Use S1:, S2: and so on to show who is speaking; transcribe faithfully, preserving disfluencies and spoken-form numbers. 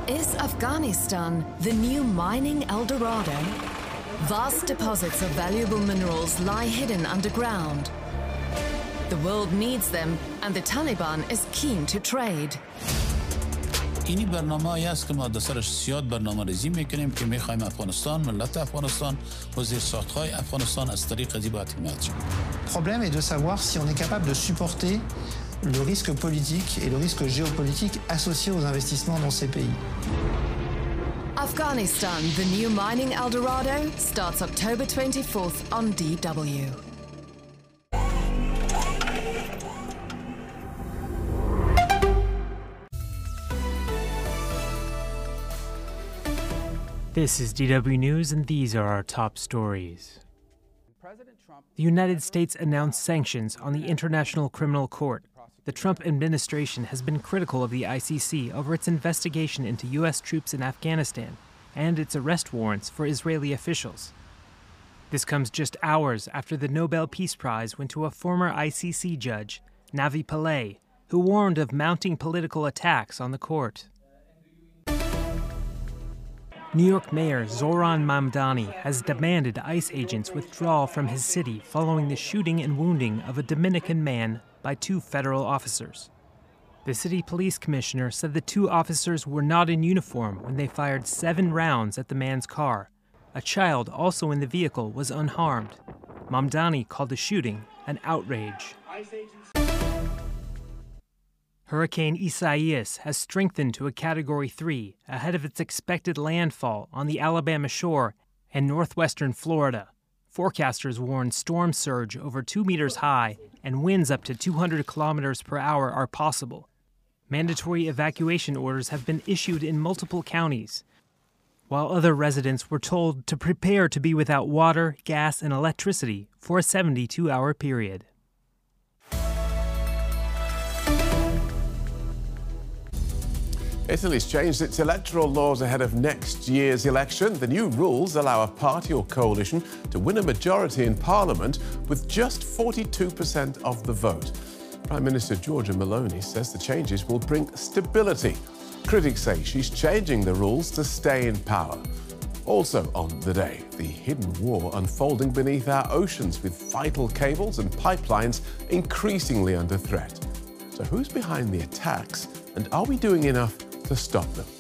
S1: Is Afghanistan the new mining El Dorado? Vast deposits of valuable minerals lie hidden underground. The world needs them, and the Taliban is keen to trade.
S2: اینی برنامه‌ای است که ما در سرش زیاد برنامه‌ریزی می‌کنیم که می‌خوایم افغانستان، ملت افغانستان و زیرساخت‌های افغانستان از طریق زیبا حمایت شود.
S3: Le problème est de savoir si on est capable de supporter le risque politique et le risque géopolitique associé aux investissements dans ces pays.
S1: Afghanistan, the new mining El Dorado, starts October twenty-fourth on D W.
S4: This is D W News, and these are our top stories. The United States announced sanctions on the International Criminal Court. The Trump administration has been critical of the I C C over its investigation into U S troops in Afghanistan and its arrest warrants for Israeli officials. This comes just hours after the Nobel Peace Prize went to a former I C C judge, Navi Pillay, who warned of mounting political attacks on the court. New York Mayor Zohran Mamdani has demanded ICE agents withdraw from his city following the shooting and wounding of a Dominican man by two federal officers. The city police commissioner said the two officers were not in uniform when they fired seven rounds at the man's car. A child also in the vehicle was unharmed. Mamdani called the shooting an outrage. Hurricane Isaias has strengthened to a Category three ahead of its expected landfall on the Alabama shore and northwestern Florida. Forecasters warn storm surge over two meters high and winds up to two hundred kilometers per hour are possible. Mandatory evacuation orders have been issued in multiple counties, while other residents were told to prepare to be without water, gas, and electricity for a seventy-two hour period.
S5: Italy's changed its electoral laws ahead of next year's election. The new rules allow a party or coalition to win a majority in parliament with just forty-two percent of the vote. Prime Minister Giorgia Meloni says the changes will bring stability. Critics say she's changing the rules to stay in power. Also on the day, the hidden war unfolding beneath our oceans with vital cables and pipelines increasingly under threat. So who's behind the attacks, and are we doing enough to stop them?